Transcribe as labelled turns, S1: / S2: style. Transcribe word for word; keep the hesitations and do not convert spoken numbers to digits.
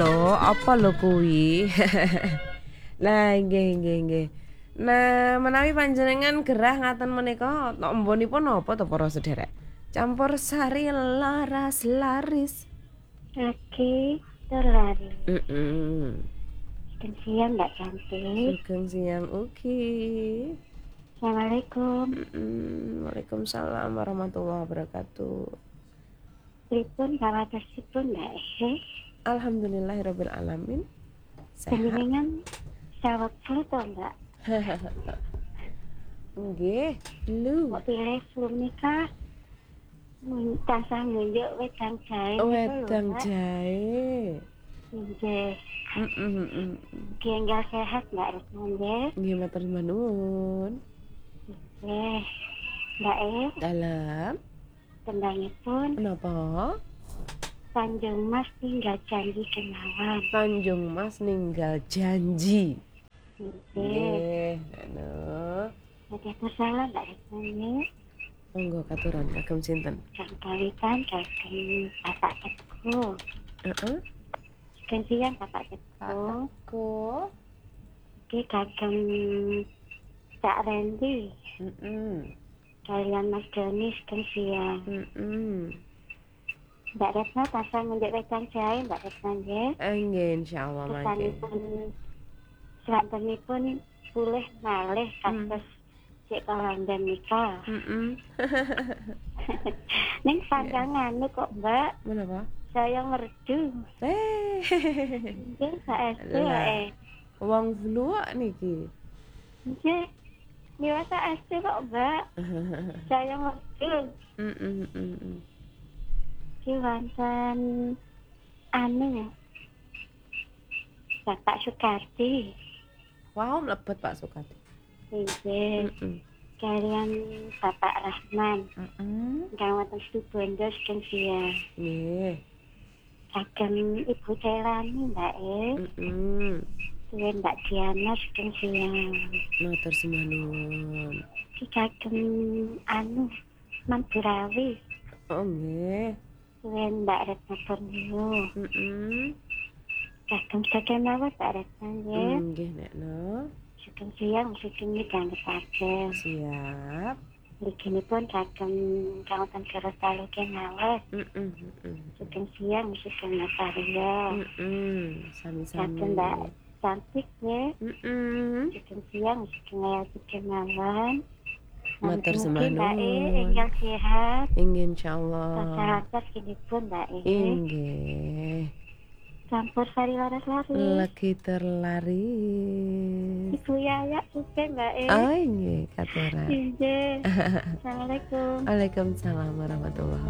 S1: lho, apa lho kuwi? Lah nggih nggih nggih. Nah, menawi panjenengan gerah ngaten menika, ambanipun napa to para sedherek? Campur sari laras laris.
S2: Lagi terlari.
S1: Mm-mm.
S2: Sugeng siang Mbak Cantik.
S1: Sugeng siang ugi.
S2: Assalamualaikum.
S1: Mm-mm. Waalaikumsalam warahmatullahi wabarakatuh.
S2: Pripun kawaosipun Mbak Eh?
S1: Alhamdulillahirabbil alamin. Sehat.
S2: Panjenengan saweg flu to Mbak?
S1: Nggih, lu.
S2: Kok pilih flu nika? Tansah ngunjuk wedang jahe niku lho,
S1: Wedang
S2: Mbak.
S1: jahe.
S2: Nggih.
S1: Heeh.
S2: Genggal sehat Mbak Retno nggih.
S1: Nggih matur nuwun.
S2: Nggih. Mbak Eh,
S1: Dalam
S2: tembangipun
S1: menapa?
S2: Tanjung Mas tinggal janji kemawon.
S1: Tanjung Mas ninggal janji.
S2: Nggih.
S1: Nggih, anu.
S2: Matur salam Mbak Retno nggih.
S1: Monggo katuran kagem sinten?
S2: Kang kawitan kagem Bapak Teguh.
S1: Heeh.
S2: Sugeng siang Bapak Teguh.
S1: Ko.
S2: Iki kagem Cak Rendi.
S1: Heeh.
S2: Kalian Mas Doni sugeng siang.
S1: Heeh.
S2: Mbak Retno tansah ngunjuk wedang jahe Mbak Retno nggih.
S1: Nggih insyaallah mangke.
S2: Pesanipun swantenipun pulih malih kados cek kalandan nika.
S1: Heeh.
S2: Ning panjangan kok Mbak,
S1: Menapa?
S2: saya ngerju.
S1: Eh.
S2: Nggih, saestu
S1: Lah.
S2: wae.
S1: Wong flu niki.
S2: Nggih. Niwa saestu kok Mbak. Saya ngerju.
S1: Heeh heeh.
S2: Ki wonten anu Bapak Sukarti.
S1: Wow, mlebet Pak Sukati.
S2: Nggih.
S1: Heeh.
S2: Kalian Bapak Rahman.
S1: Heeh.
S2: Ingkang wonten Situbondo sugeng siang.
S1: Nggih.
S2: Kagem Ibu Celani Mbak E.
S1: Heeh.
S2: Suwen Mbak Diana sugeng siang.
S1: Matur sembah nuwun.
S2: Ki kagem anu Mandurawi.
S1: Oh nggih.
S2: Suwen Mbak Retno Purniyo.
S1: Heeh.
S2: Kagem sugeng mawon Mbak Retno nggih.
S1: Nggih nekno.
S2: Sugeng siang sugeng midhangetaken.
S1: Siap.
S2: Mliginipun kagem Kabupaten Gorontalo kemawon.
S1: Heeh heeh.
S2: Sugeng siang sugeng Mas Arya.
S1: Heeh. Sami-sami.
S2: Kagem Mbak Cantik nggih.
S1: Heeh.
S2: Sugeng siang sugeng Ayati kemawon.
S1: Matur sembah
S2: Mbak E
S1: nuwun.
S2: ingkang sehat.
S1: Inggih insyaallah.
S2: Masyarakat kinipun Mbak E.
S1: Inggih.
S2: Campur sari laras laris.
S1: Lagi terlaris.
S2: Ibu Yaya sugeng Mbak E.
S1: Oh nggih katuran.
S2: Inggih. Assalamualaikum.
S1: Waalaikumsalam warahmatullahi